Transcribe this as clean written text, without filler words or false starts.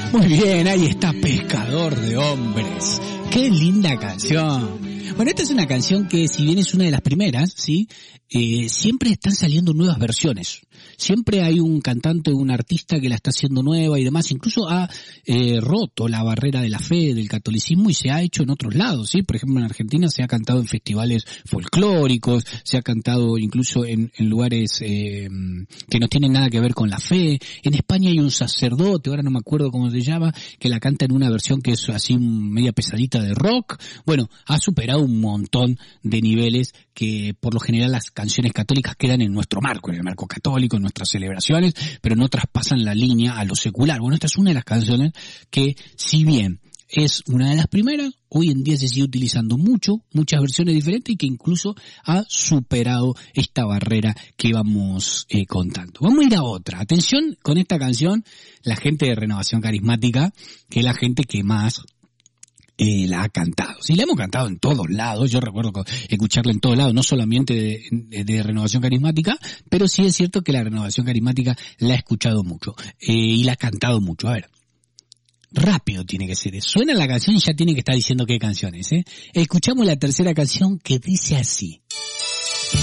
Muy bien, ahí está Pescador de Hombres. Qué linda canción. Bueno, esta es una canción que, si bien es una de las primeras, ¿sí? Siempre están saliendo nuevas versiones. Siempre hay un cantante o un artista que la está haciendo nueva y demás. Incluso ha roto la barrera de la fe, del catolicismo, y se ha hecho en otros lados, ¿sí? Por ejemplo, en Argentina se ha cantado en festivales folclóricos, se ha cantado incluso en lugares que no tienen nada que ver con la fe. En España hay un sacerdote, ahora no me acuerdo cómo se llama, que la canta en una versión que es así media pesadita de rock. Bueno, ha superado un montón de niveles que por lo general las canciones católicas quedan en nuestro marco, en el marco católico, en nuestras celebraciones, pero no traspasan la línea a lo secular. Bueno, esta es una de las canciones que, si bien es una de las primeras, hoy en día se sigue utilizando muchas versiones diferentes, y que incluso ha superado esta barrera que vamos contando. Vamos a ir a otra. Atención con esta canción, la gente de Renovación Carismática, que es la gente que más la ha cantado. Sí, la hemos cantado en todos lados. Yo recuerdo escucharla en todos lados, no solamente de Renovación Carismática, pero sí es cierto que la Renovación Carismática la he escuchado mucho y la ha cantado mucho. A ver, rápido tiene que ser. Suena la canción y ya tiene que estar diciendo qué canción es, ¿eh? Escuchamos la tercera canción, que dice así.